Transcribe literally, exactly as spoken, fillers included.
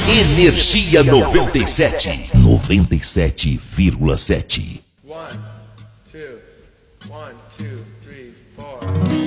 Energia noventa e sete. noventa e sete vírgula sete. One, two, one, two, three, four.